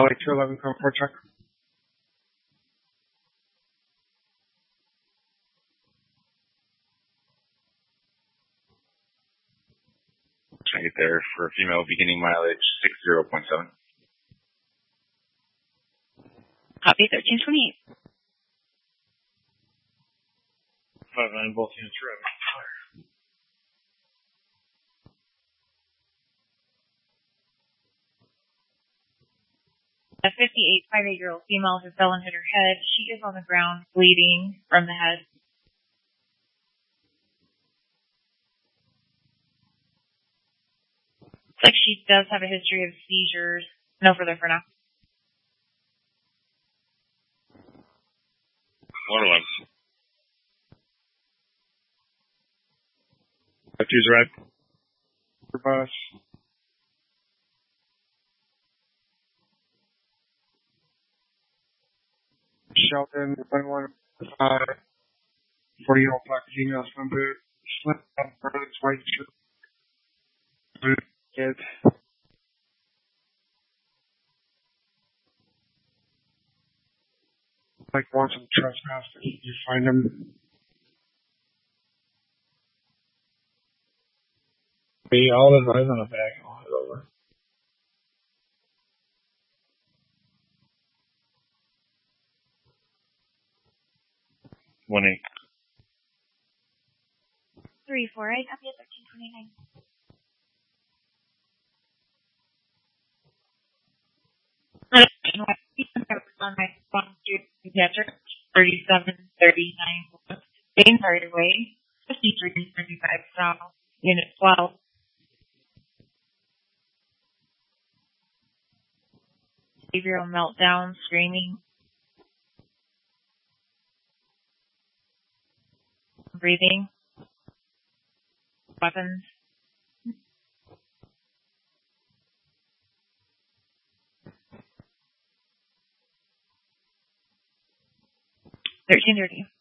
LA 211 Comfort check. Trying to get there for a female beginning mileage 60.7. Copy 1328. 5-9, both units ready. A 58-year-old female who fell and hit her head. She is on the ground bleeding from the head. Looks like she does have a history of seizures. No further for now. 111. 52's red. For bus. Shelton, 115. 40-year-old black female, swim boot, slip on its white shirt. Boot, kids. Like wants some trespass, but you find him. All the eyes on the back. I'll head over. One 348, copy at 1329. On my phone, 3739 Bain Hardaway, 5335 South, Unit 12. Behavioral meltdown, screaming, breathing, weapons. $13.30.